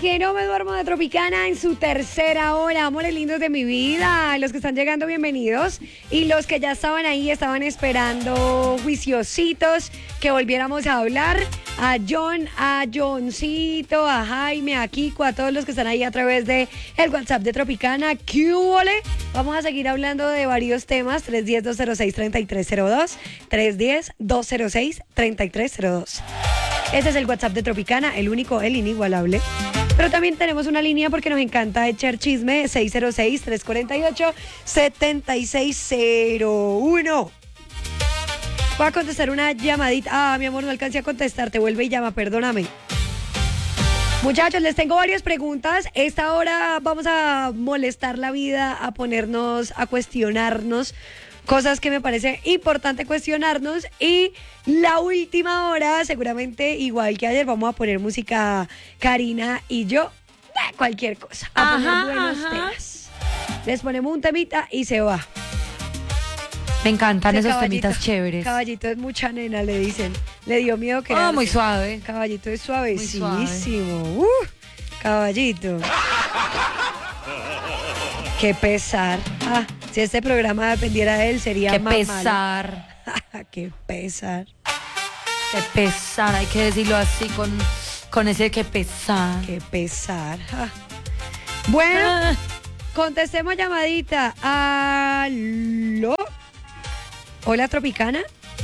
que no me duermo de Tropicana en su tercera hora. Amores lindos de mi vida. Los que están llegando, bienvenidos. Y los que ya estaban ahí, estaban esperando juiciositos que volviéramos a hablar. A John, a Johncito, a Jaime, a Kiko, a todos los que están ahí a través de el WhatsApp de Tropicana. ¿Qué hubole? Vamos a seguir hablando de varios temas. 310-206-3302. 310-206-3302. Ese es el WhatsApp de Tropicana, el único, el inigualable. Pero también tenemos una línea porque nos encanta echar chisme, 606-348-7601. Voy a contestar una llamadita. Ah, mi amor, no alcancé a contestar, te vuelve y llama, perdóname. Muchachos, les tengo varias preguntas. Esta hora vamos a molestar la vida, a ponernos, a cuestionarnos cosas que me parece importante cuestionarnos. Y la última hora, seguramente igual que ayer, vamos a poner música Karina y yo, cualquier cosa. A poner buenos temas. Les ponemos un temita y se va. Me encantan esos Caballito, temitas chéveres. Caballito es mucha nena, le dicen. Le dio miedo que... Muy suave. Caballito es suavecísimo. Muy suave. Caballito. Qué pesar. Ah, si este programa dependiera de él, sería Qué más pesar. malo. Qué pesar. Qué pesar. Hay que decirlo así con ese que pesar. Qué pesar. Ah. Bueno, contestemos llamadita. ¿Aló? Hola, Tropicana.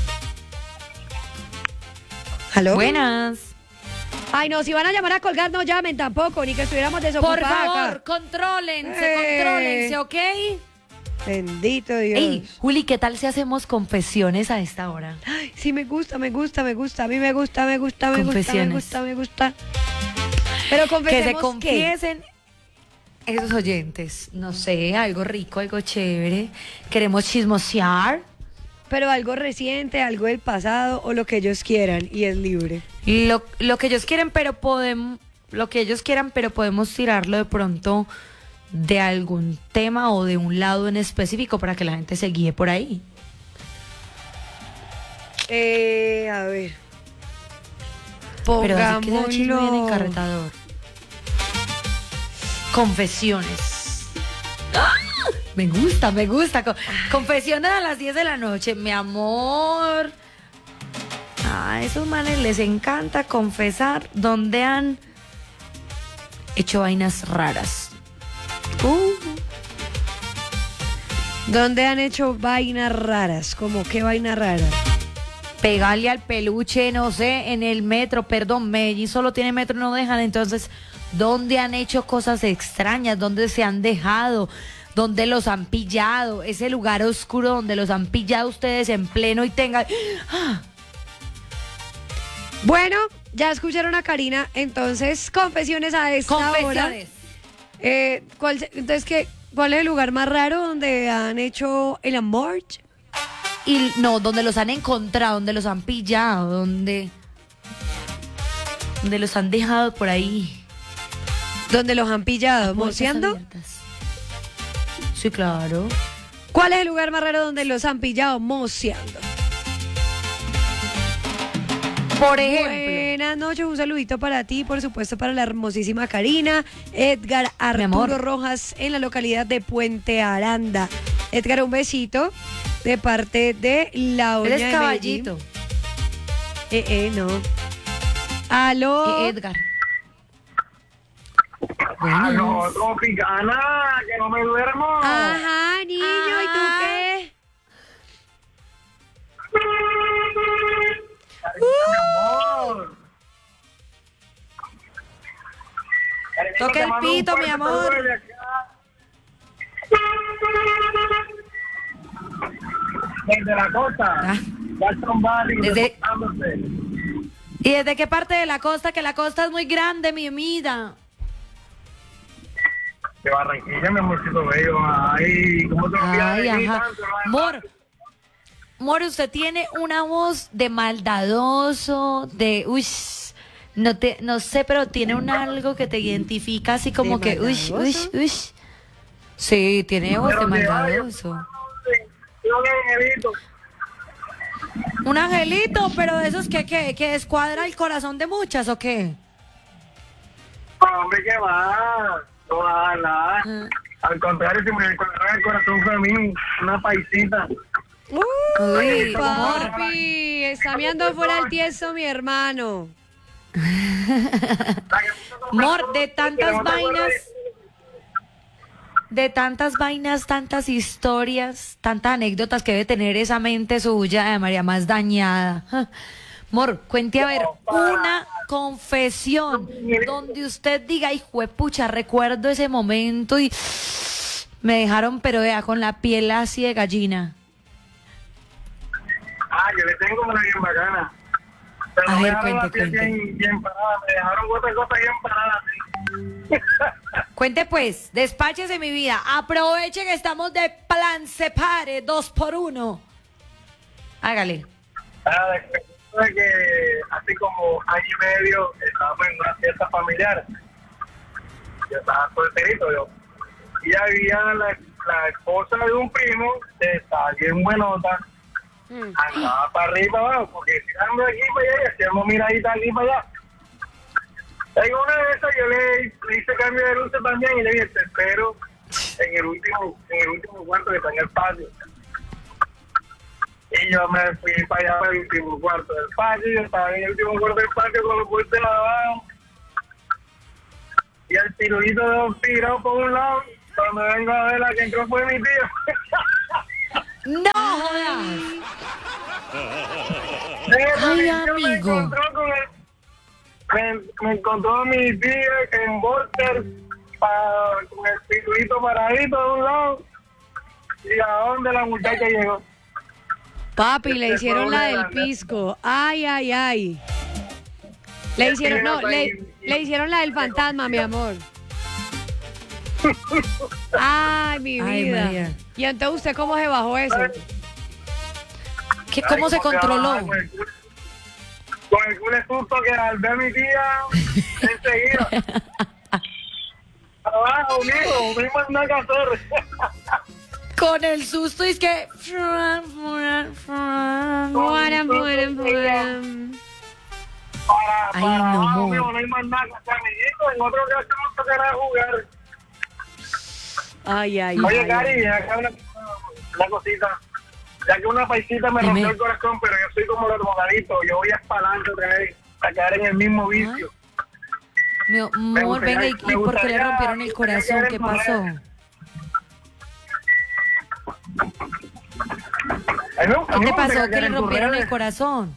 ¿Aló? Buenas. Ay, no, si van a llamar a colgar, no llamen tampoco, ni que estuviéramos desocupados. Por favor, acá. contrólense, ¿ok? Bendito Dios. Ey, Juli, ¿qué tal si hacemos confesiones a esta hora? Ay, sí, me gusta. A mí me gusta. Pero confesemos Que se confiesen esos oyentes. No sé, algo rico, algo chévere. Queremos chismosear. Pero algo reciente, algo del pasado o lo que ellos quieran y es libre. Lo que ellos quieren, pero podemos tirarlo de pronto de algún tema o de un lado en específico para que la gente se guíe por ahí. A ver. Pero así que sea chisme bien Pongámoslo. encarretador. Confesiones. ¡Ah! Me gusta. Confesiones a las 10 de la noche, mi amor. A esos manes les encanta confesar donde han hecho vainas raras. ¿Dónde han hecho vainas raras? ¿Cómo qué vaina rara? Pegarle al peluche, no sé, en el metro, perdón, Medellín solo tiene metro, no dejan, entonces, ¿dónde han hecho cosas extrañas? ¿Dónde se han dejado? ¿Dónde los han pillado? Ese lugar oscuro donde los han pillado ustedes en pleno y tengan... ¡Ah! Bueno, ya escucharon a Karina, entonces confesiones a esta hora. Confesiones. ¿Cuál es el lugar más raro donde han hecho el amor? Y no, donde los han encontrado, donde los han pillado, donde los han dejado por ahí. ¿Dónde los han pillado? Puertas ¿Moceando? abiertas. Sí, claro. ¿Cuál es el lugar más raro donde los han pillado? Moceando. Por ejemplo. Buenas noches, un saludito para ti, por supuesto para la hermosísima Karina. Edgar amor. Arturo Rojas en la localidad de Puente Aranda. Edgar, un besito de parte de la doña Eres de caballito. Medellín. No. Aló. Edgar. Buenas. ¡Aló, Tropicana! ¡Que no me duermo! Ajá, niño, ¿y tú qué? Mi amor. Toca el pito, mi amor. Desde la costa. Ah. Jackson Valley. Desde- reportándose. ¿Y desde qué parte de la costa? Que la costa es muy grande, mi vida. De Barranquilla, mi amorcito bello. Ay, ¿cómo te olvidas Ay, de mí ajá. tanto? Mor, usted tiene una voz de maldadoso, de no sé, pero tiene algo que te identifica así como ¿De que maldadoso? Sí, tiene voz de Pero te vayas. maldadoso. Yo un angelito. Un angelito, pero de esos que descuadra el corazón de muchas, ¿o qué? Hombre, ¿qué más? No va nada. Al contrario, si me encontraba el corazón fue a mí, una paisita. Uy, Papi, está meando fuera el tieso mi hermano. Mor, de tantas vainas, tantas historias, tantas anécdotas que debe tener esa mente suya de María más dañada. Mor, cuente a ver una confesión donde usted diga, hijo de pucha, recuerdo ese momento y me dejaron, pero vea, con la piel así de gallina. Yo le tengo una bien bacana. Pero A me ver, dejaron la piel cuente. bien parada, me dejaron otra cosa bien parada. Cuente pues, despáchese mi vida, aproveche que estamos de plan separe, 2x1. Hágale. De que así como año y medio estábamos en una fiesta familiar. Yo estaba solterito yo. Y había la esposa de un primo que estaba bien buenota. Andaba para arriba y para abajo, porque tirando de aquí para allá y hacíamos miradita aquí para allá. En una de esas yo le hice cambio de luces también y le dije, te espero en el último cuarto que está en el patio. Y yo me fui para allá para el último cuarto del patio, yo estaba en el último cuarto del patio con los puestos de abajo. Y el pirulito de dos tirados por un lado, cuando vengo a ver la que entró fue mi tío. ¡No jodas! Ay, amigo. Me encontró mi tío en Volter con el pirulito paradito de un lado. ¿Y a dónde la muchacha llegó? Papi, le hicieron la del pisco. Ay, ay, ay. Le hicieron la del fantasma, mi amor. Ay, mi Ay, vida. María. ¿Y entonces usted cómo se bajó eso? ¿Cómo se controló? Con el culo de susto que al ver a mi tía, enseguida. Abajo, mijo, me mandan a hacer. Con el susto y es que... Ay, Para no, abajo, amor. mijo, no hay más nada. Amiguito, en otra ocasión nos tocará jugar. Ay, ay, Oye, ay. Cari, acá una cosita. Ya que una paisita me Dime. rompió el corazón, pero yo soy como los drogadictos. Yo voy a espalante otra vez, a caer en el mismo vicio. Mi amor, venga, ¿y por qué le rompieron el corazón? ¿Qué pasó? ¿Qué pasó que le rompieron el corazón?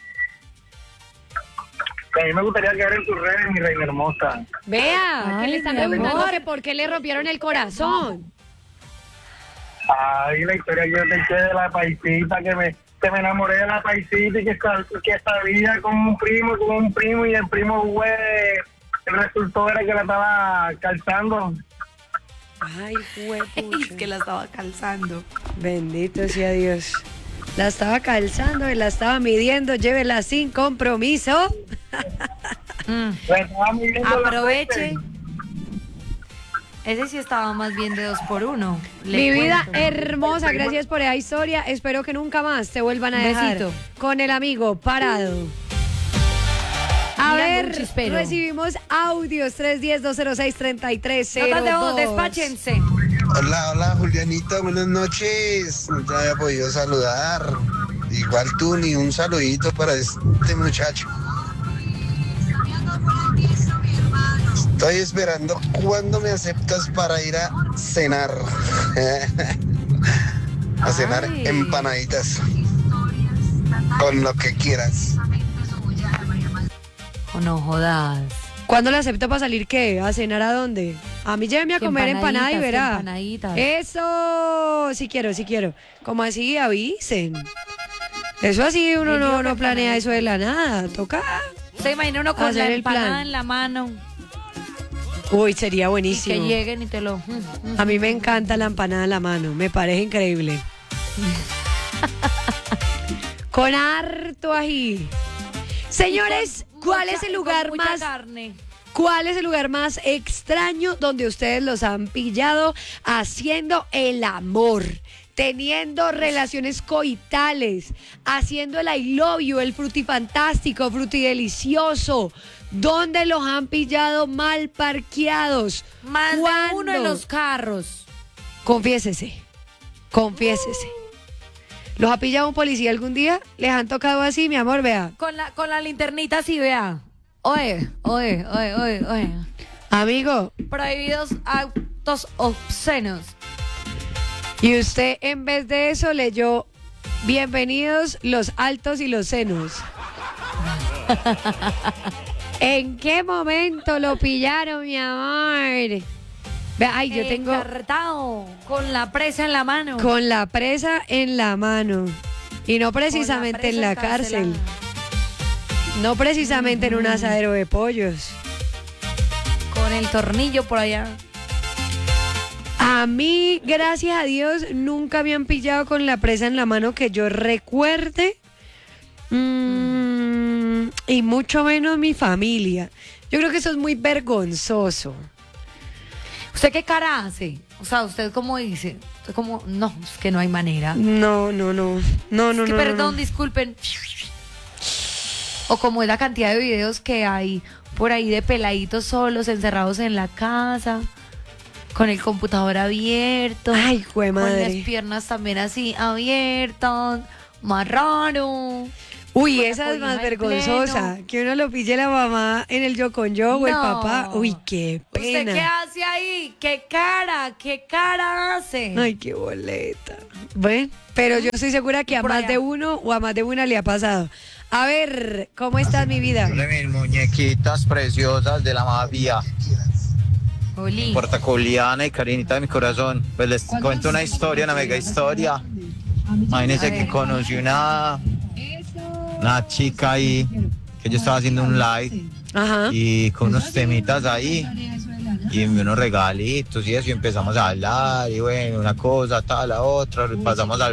A mí me gustaría quedar en tus redes, mi reina hermosa. Vea, que Ay, le están mi amor. preguntando que por qué le rompieron el corazón. Ay, la historia que yo te eché de la paisita, que me enamoré de la paisita y que sabía con un primo y el primo, güey, el resultado era que la estaba calzando. Ay, Es que la estaba calzando. Bendito sea Dios. La estaba calzando y la estaba midiendo. Llévela sin compromiso. La estaba midiendo la Aproveche. frente. Ese sí estaba más bien de 2x1. Mi vida hermosa, gracias por esa historia. Espero que nunca más te vuelvan a dejar Besito. con el amigo parado. A Mirando un ver, chispero. recibimos audios 310-206-3302. Notas de voz, despáchense. Hola, hola Julianita, buenas noches. No te había podido saludar. Igual tú, ni un saludito para este muchacho. Estoy esperando cuándo me aceptas para ir a cenar. A cenar Ay. empanaditas. Con lo que quieras. Oh, no jodas. ¿Cuándo le acepto para salir qué? ¿A cenar a dónde? A mí lléveme a comer empanada y verá. Empanaditas. Eso, sí quiero. Como así avisen. Eso así uno Yo digo no que planea empanadita. eso de la nada. Toca. Se imagina uno con Hacer la el empanada plan. en la mano Uy, sería y que buenísimo. lleguen y te lo... A mí me encanta la empanada en la mano. Me parece increíble. Con harto ají. Señores, ¿cuál es el lugar Con mucha más... carne. ¿Cuál es el lugar más extraño donde ustedes los han pillado haciendo el amor? Teniendo relaciones coitales, haciendo el I love you, el frutifantástico, frutidelicioso, ¿Dónde los han pillado mal parqueados? Más de uno en los carros. Confiésese. ¿Los ha pillado un policía algún día? ¿Les han tocado así, mi amor? Vea. Con la linternita así, vea. Oye. Amigo. Prohibidos actos obscenos. Y usted en vez de eso leyó bienvenidos los altos y los senos. ¿En qué momento lo pillaron, mi amor? Vea, ay, yo tengo... Encartado, con la presa en la mano. Con la presa en la mano. Y no precisamente en la cárcel. No precisamente en un asadero de pollos. Con el tornillo por allá. A mí, gracias a Dios, nunca me han pillado con la presa en la mano que yo recuerde. Y mucho menos mi familia. Yo creo que eso es muy vergonzoso. ¿Usted qué cara hace? O sea, ¿usted cómo dice? Usted como, no, es que no hay manera. No. Es que, perdón, disculpen. O como es la cantidad de videos que hay por ahí de peladitos solos, encerrados en la casa, con el computador abierto. Ay, jue madre. Con las piernas también así abiertas. Más raro. Uy, Con la esa es cobija más en vergonzosa. pleno. Que uno lo pille la mamá en el yo con yo o el No. papá. Uy, qué pena. ¿Usted qué hace ahí? ¿Qué cara hace? Ay, qué boleta. Bueno, pero yo estoy segura que a Por más allá. de uno o a más de una le ha pasado. A ver, ¿cómo estás, mi vida? De mis muñequitas preciosas de la mafia, Oli. Portaculiana y Karinita de mi corazón. Pues les cuento una historia, una mega historia. Imagínense que conocí una chica ahí, que yo estaba haciendo un live Ajá. y con unos temitas ahí y unos regalitos y eso, y empezamos a hablar y bueno, una cosa, tal, la otra, pasamos al